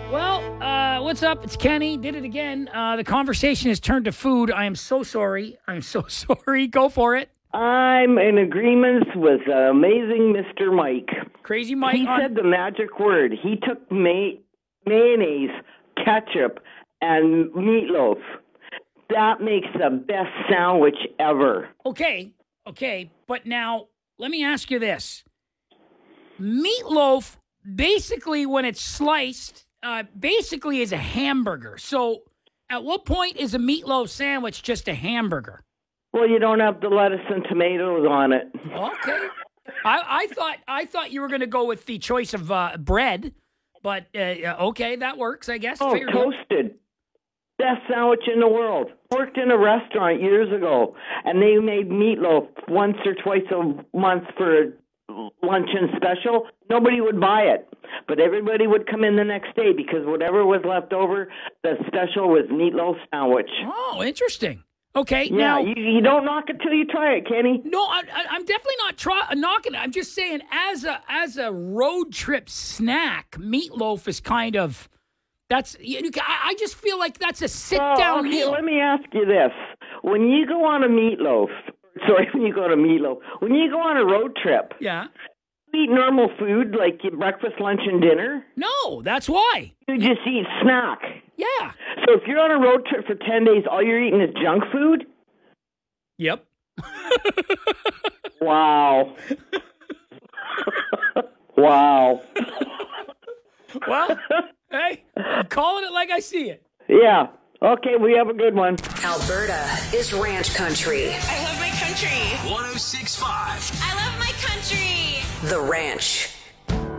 Well, what's up? It's Kenny. Did it again. The conversation has turned to food. I am so sorry. I'm so sorry. Go for it. I'm in agreement with amazing Mr. Mike. Crazy Mike. He said the magic word. He took mayonnaise, ketchup, and meatloaf. That makes the best sandwich ever. Okay. But now, let me ask you this. Meatloaf, basically, when it's sliced, basically is a hamburger. So, at what point is a meatloaf sandwich just a hamburger? Well, you don't have the lettuce and tomatoes on it. Okay. I thought you were going to go with the choice of bread, but okay, that works, I guess. Oh, toasted. Best sandwich in the world. Worked in a restaurant years ago, and they made meatloaf once or twice a month for a luncheon special. Nobody would buy it, but everybody would come in the next day because whatever was left over, the special was meatloaf sandwich. Oh, interesting. Okay, yeah, now you don't knock it till you try it, Kenny. No, I'm definitely not knocking it. I'm just saying, as a road trip snack, meatloaf is kind of that's. I just feel like that's a sit down meal. Let me ask you this: when you go on a meatloaf, when you go on a road trip, yeah, you eat normal food like your breakfast, lunch, and dinner. No, that's why you just eat snack. Yeah. So if you're on a road trip for 10 days, all you're eating is junk food? Yep. Wow. Wow. Well, hey, I'm calling it like I see it. Yeah. Okay, we have a good one. Alberta is ranch country. I love my country. 106.5. I love my country. The Ranch.